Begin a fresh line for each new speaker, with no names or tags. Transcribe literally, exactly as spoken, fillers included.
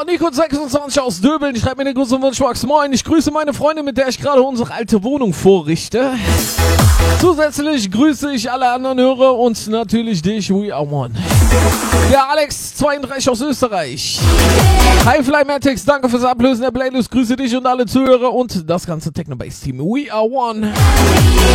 Nico sechsundzwanzig aus Döbeln. Ich schreibe mir den großen Wunschbox. Moin, ich grüße meine Freundin, mit der ich gerade unsere alte Wohnung vorrichte. Zusätzlich grüße ich alle anderen Hörer und natürlich dich, We Are One. Ja, Alex zweiunddreißig aus Österreich. Hi Flymatics, danke fürs Ablösen der Playlist. Grüße dich und alle Zuhörer und das ganze Techno-Bass-Team. We Are One.